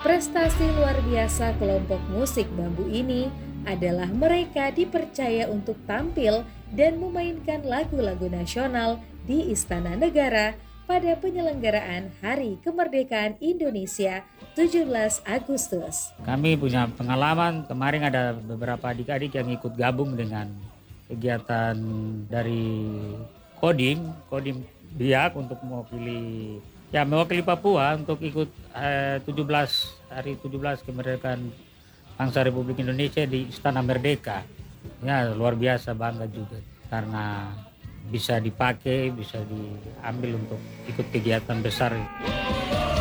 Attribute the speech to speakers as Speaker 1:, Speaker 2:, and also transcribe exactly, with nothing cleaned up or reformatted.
Speaker 1: Prestasi luar biasa kelompok musik bambu ini adalah mereka dipercaya untuk tampil dan memainkan lagu-lagu nasional di Istana Negara pada penyelenggaraan Hari Kemerdekaan Indonesia tujuh belas Agustus.
Speaker 2: Kami punya pengalaman, kemarin ada beberapa adik-adik yang ikut gabung dengan kegiatan dari Kodim, Kodim Biak untuk mewakili ya mewakili Papua untuk ikut eh, tujuh belas hari tujuh belas kemerdekaan bangsa Republik Indonesia di Istana Merdeka. Ya luar biasa, bangga juga karena bisa dipakai, bisa diambil untuk ikut kegiatan besar.